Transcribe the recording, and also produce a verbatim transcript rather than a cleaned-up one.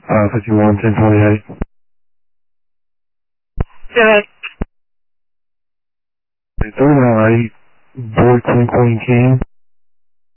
uh, fifty-one, ten twenty-eight. Good. three nine eight, boy, queen, queen, king.